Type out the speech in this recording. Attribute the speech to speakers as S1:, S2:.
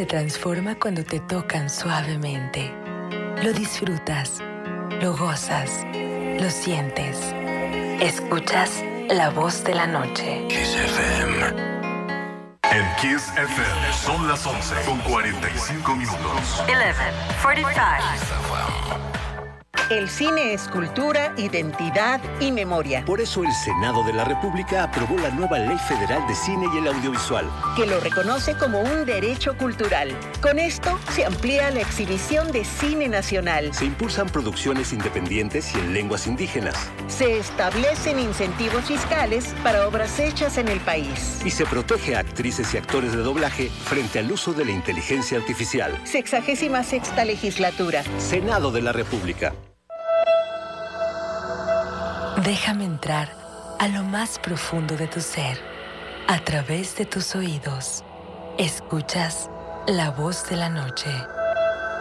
S1: se transforma cuando te tocan suavemente. Lo disfrutas, lo gozas, lo sientes. Escuchas la voz de la noche.
S2: Kiss FM.
S3: En Kiss FM son las 11:45 minutos.
S4: 11:45. El cine es cultura, identidad y memoria.
S5: Por eso el Senado de la República aprobó la nueva Ley Federal de Cine y el Audiovisual,
S4: que lo reconoce como un derecho cultural. Con esto se amplía la exhibición de cine nacional.
S5: se impulsan producciones independientes y en lenguas indígenas,
S4: Se establecen incentivos fiscales para obras hechas en el país.
S5: y se protege a actrices y actores de doblaje frente al uso de la inteligencia artificial.
S4: 66ª legislatura.
S5: Senado de la República.
S1: Déjame entrar a lo más profundo de tu ser, a través de tus oídos. Escuchas la voz de la noche.